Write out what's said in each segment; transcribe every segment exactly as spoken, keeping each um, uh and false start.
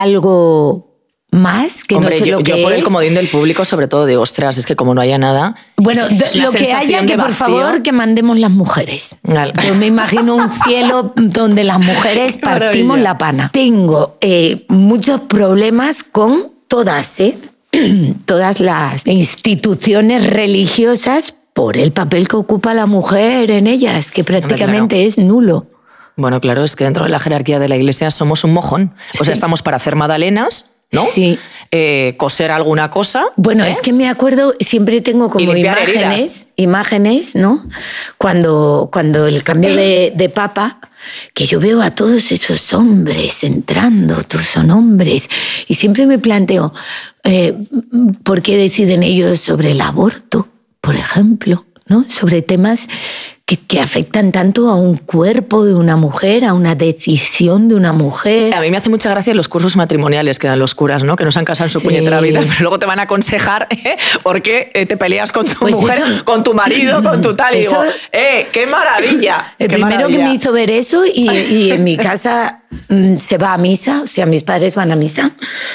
algo más que Hombre, no sé yo, lo que yo por es. el comodín del público sobre todo digo, ostras, es que como no haya nada... Bueno, es, es lo que haya, que por favor que mandemos las mujeres. Vale. Yo me imagino un cielo donde las mujeres partimos la pana. Tengo eh, muchos problemas con todas, ¿eh? todas las instituciones religiosas por el papel que ocupa la mujer en ellas, que prácticamente claro. es nulo. Bueno, claro, es que dentro de la jerarquía de la Iglesia somos un mojón. O sí. sea, estamos para hacer magdalenas, ¿no? Sí. Eh, coser alguna cosa. Bueno, ¿eh? es que me acuerdo, siempre tengo como imágenes, heridas. imágenes, ¿no? Cuando, cuando el cambio de, de papa, que yo veo a todos esos hombres entrando, todos son hombres, y siempre me planteo, eh, ¿por qué deciden ellos sobre el aborto, por ejemplo? ¿No? Sobre temas que, que afectan tanto a un cuerpo de una mujer, a una decisión de una mujer. A mí me hace mucha gracia los cursos matrimoniales que dan los curas, ¿no? Que no se han casado en su sí. puñetera vida, pero luego te van a aconsejar ¿eh? por qué te peleas con tu pues mujer, eso, con tu marido, con tu tal. Y eso, digo, ¡eh, qué maravilla! El qué primero maravilla. que me hizo ver eso, y, y en mi casa mmm, se va a misa, o sea, mis padres van a misa.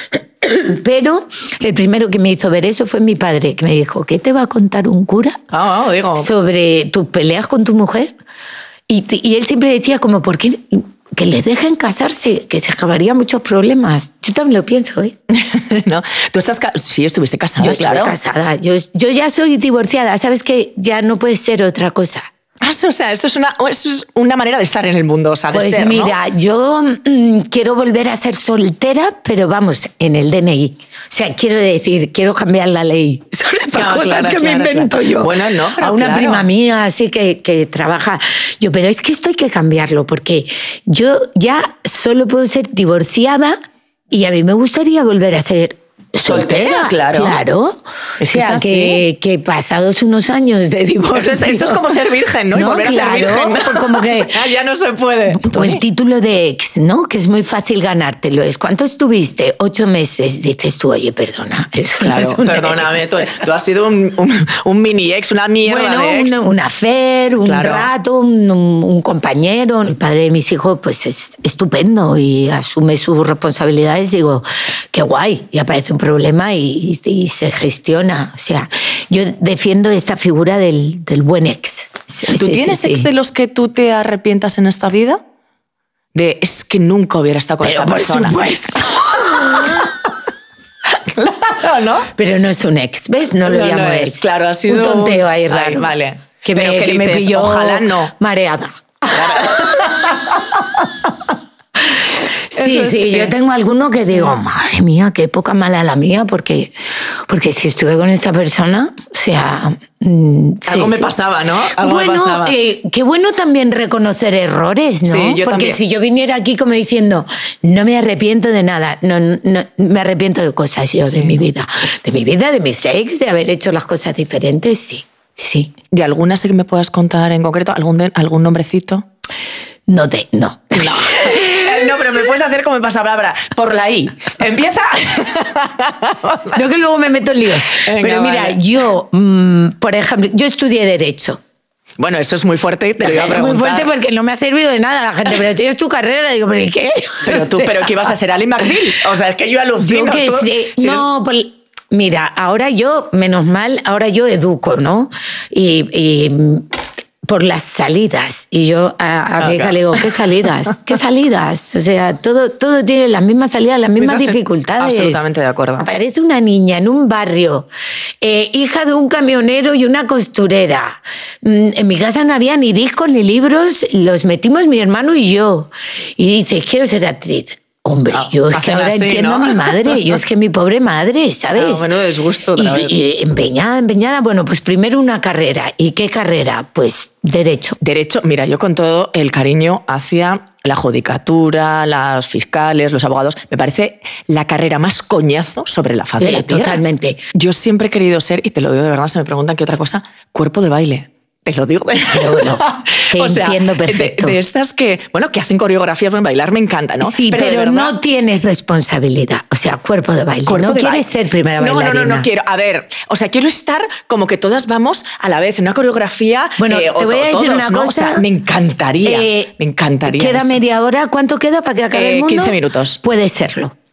Pero el primero que me hizo ver eso fue mi padre, que me dijo, ¿qué te va a contar un cura oh, oh, digo. sobre tus peleas con tu mujer? Y, y él siempre decía como, ¿por qué que les dejen casarse? Que se acabarían muchos problemas. Yo también lo pienso, ¿eh? ¿No? ¿Tú estás ca- sí, estuviste casada, yo estuve claro. casada. Yo, yo ya soy divorciada. ¿Sabes qué? Ya no puede ser otra cosa. Ah, o sea, esto es, una, esto es una manera de estar en el mundo, o sea, de pues ser, mira, ¿no? yo mmm, quiero volver a ser soltera, pero vamos, en el D N I. O sea, quiero decir, quiero cambiar la ley. Son estas no, cosas claro, que claro, me invento claro. yo. Bueno, no, pero a una claro. prima mía así que, que trabaja. Yo, pero es que esto hay que cambiarlo, porque yo ya solo puedo ser divorciada y a mí me gustaría volver a ser soltera, claro. claro. Es o sea, que, que pasados unos años de divorcio... Esto es, esto es como ser virgen, ¿no? Y no, volver claro, a ser virgen, ¿no? Como que... o sea, ya no se puede. O el título de ex, ¿no? Que es muy fácil ganártelo. Es ¿cuánto estuviste? Ocho meses. Dices tú, oye, perdona. Eso claro, no es perdóname. Tú, tú has sido un, un, un mini ex, una mierda bueno, de ex. Un, un affair, un claro. rato, un, un, un compañero. El padre de mis hijos, pues es estupendo y asume sus responsabilidades. Digo, qué guay. Y aparece un problema y Y, y se gestiona. O sea, yo defiendo esta figura del, del buen ex. ¿Tú sí, tienes sí, ex sí. de los que tú te arrepientas en esta vida? De, es que nunca hubiera estado con Pero esa por persona. supuesto. Claro, ¿no? Pero no es un ex, ¿ves? No lo no, llamo no ex. es. Claro, ha sido un tonteo ahí raro. Ay, vale. Que, Pero me, ¿qué que dices? me pilló Ojalá no. mareada. Sí, Eso sí, sí, yo tengo alguno que sí. digo, madre mía, qué poca mala la mía, porque, porque si estuve con esta persona, o sea... Mm, Algo sí, me sí. pasaba, ¿no? Algo bueno, me pasaba. Eh, qué bueno también reconocer errores, ¿no? Sí, yo porque también. si yo viniera aquí como diciendo, no me arrepiento de nada, no, no me arrepiento de cosas yo, sí, de mi vida. De mi vida, de mis ex, de haber hecho las cosas diferentes, sí, sí. ¿De alguna sí que me puedas contar en concreto? ¿Algún, de, algún nombrecito? No, de, no. No. No, pero me puedes hacer como en pasapalabra, por la I. Empieza. No, que luego me meto en líos. Venga, pero mira, vale. yo, mmm, por ejemplo, yo estudié Derecho. Bueno, eso es muy fuerte. Te lo iba a es muy fuerte porque no me ha servido de nada la gente. Pero tienes tu carrera, digo, ¿pero y qué? Pero tú, o sea, pero ¿qué ibas a ser? ¿Ali McBeal? O sea, es que yo alucino. Yo que tú, sé. si No, eres... pues, mira, ahora yo, menos mal, ahora yo educo, ¿no? Y... y por las salidas. Y yo a, a mi hija le digo, ¿qué salidas? ¿Qué salidas? O sea, todo, todo tiene las mismas salidas, las mismas Pues dificultades. Absolutamente de acuerdo. Aparece una niña en un barrio, eh, hija de un camionero y una costurera. En mi casa no había ni discos ni libros, los metimos mi hermano y yo. Y dice, quiero ser actriz. Hombre, Ah, yo es que ahora así, entiendo ¿no? a mi madre, yo es que mi pobre madre, ¿sabes? Ah, bueno, desgusto otra y, vez. y empeñada, empeñada, bueno, pues primero una carrera. ¿Y qué carrera? Pues Derecho. Derecho, mira, yo con todo el cariño hacia la judicatura, los fiscales, los abogados, me parece la carrera más coñazo sobre la faz de la Eh, tierra. totalmente. Yo siempre he querido ser, y te lo digo de verdad, se me preguntan qué otra cosa, cuerpo de baile. Te lo digo. Pero bueno, te o sea, entiendo perfecto. De, de estas que, bueno, que hacen coreografías, bueno, bailar me encanta, ¿no? Sí, pero, de pero verdad, no tienes responsabilidad. O sea, cuerpo de baile. Cuerpo no de quieres baile. ser primera no, bailarina. No, no, no quiero. A ver, o sea, quiero estar como que todas vamos a la vez en una coreografía. Bueno, eh, te voy a decir todos, una ¿no? cosa. O sea, me encantaría, Eh, me encantaría ¿Queda eso. media hora? ¿Cuánto queda para que acabe Eh, el mundo? quince minutos. Puede serlo.